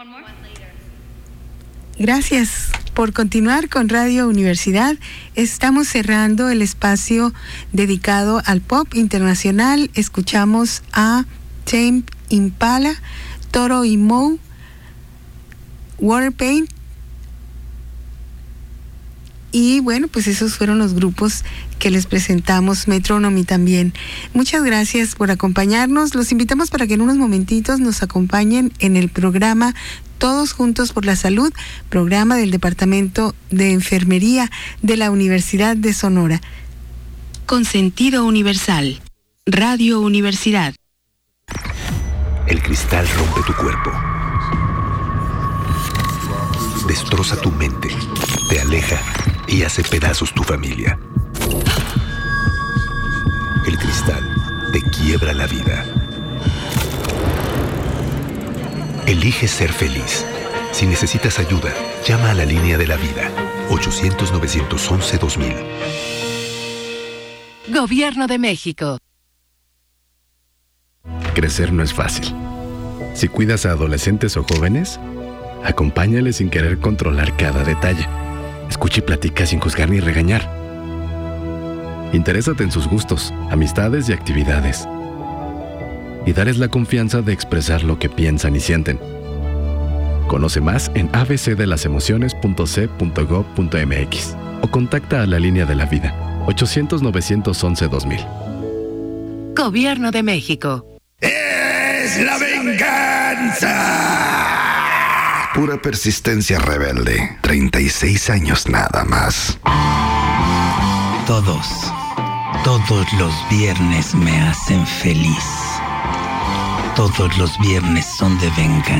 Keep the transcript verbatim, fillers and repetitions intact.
Gracias por continuar con Radio Universidad. Estamos cerrando el espacio dedicado al pop internacional. Escuchamos a Tame Impala, Toro y Mo, Warpaint. Y bueno, pues esos fueron los grupos que les presentamos, Metronomy también. Muchas gracias por acompañarnos. Los invitamos para que en unos momentitos nos acompañen en el programa Todos Juntos por la Salud, programa del Departamento de Enfermería de la Universidad de Sonora. Con sentido universal. Radio Universidad. El cristal rompe tu cuerpo. Destroza tu mente, te aleja y hace pedazos tu familia. El cristal te quiebra la vida. Elige ser feliz. Si necesitas ayuda, llama a la línea de la vida. ochocientos, novecientos once, dos mil. Gobierno de México. Crecer no es fácil. Si cuidas a adolescentes o jóvenes, acompáñales sin querer controlar cada detalle. Escucha y platica sin juzgar ni regañar. Interésate en sus gustos, amistades y actividades. Y darles la confianza de expresar lo que piensan y sienten. Conoce más en a b c de las emociones punto c punto gob punto m x o contacta a la línea de la vida ochocientos, novecientos once, dos mil. Gobierno de México. ¡Es la venganza! Pura persistencia rebelde. treinta y seis años nada más. Todos, todos los viernes me hacen feliz. Todos los viernes son de venganza.